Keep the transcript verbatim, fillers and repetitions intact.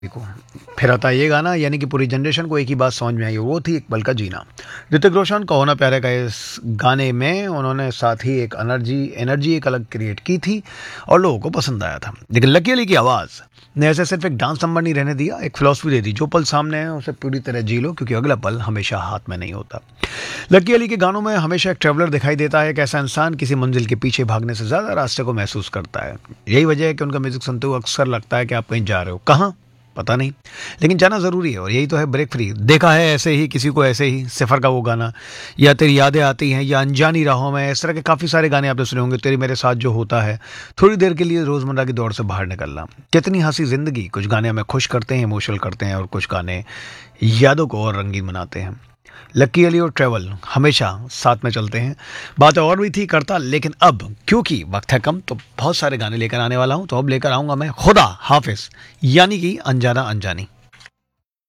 को फिर आता ये गाना, यानी कि पूरी जनरेशन को एक ही बात समझ में आई, वो थी एक पल का जीना। ऋतिक रोशन का होना प्यारे का इस गाने में उन्होंने साथ ही एक एनर्जी एनर्जी एक अलग क्रिएट की थी और लोगों को पसंद आया था। लेकिन लकी अली की आवाज़ ने ऐसे सिर्फ एक डांस नंबर नहीं रहने दिया, एक फिलॉसफी दे दी, जो पल सामने है उसे पूरी तरह जी लो, क्योंकि अगला पल हमेशा हाथ में नहीं होता। लकी अली के गानों में हमेशा एक ट्रैवलर दिखाई देता है, एक ऐसा इंसान किसी मंजिल के पीछे भागने से ज़्यादा रास्ते को महसूस करता है। यही वजह है कि उनका म्यूजिक सुनते हुए अक्सर लगता है कि आप कहीं जा रहे हो, कहाँ पता नहीं, लेकिन जाना ज़रूरी है। और यही तो है ब्रेक फ्री। देखा है ऐसे ही किसी को, ऐसे ही सफ़र का वो गाना, या तेरी यादें आती हैं, या अनजानी राहों में, इस तरह के काफ़ी सारे गाने आपने सुने होंगे। तेरे मेरे साथ जो होता है, थोड़ी देर के लिए रोज़मर्रा की दौड़ से बाहर निकलना, कितनी हंसी ज़िंदगी। कुछ गाने हमें खुश करते हैं, इमोशनल करते हैं, और कुछ गाने यादों को और रंगीन बनाते हैं। लकी अली और ट्रैवल हमेशा साथ में चलते हैं। बात और भी थी करता, लेकिन अब क्योंकि वक्त है कम, तो बहुत सारे गाने लेकर आने वाला हूं। तो अब लेकर आऊंगा मैं खुदा हाफिज, यानी कि अनजाना अनजानी।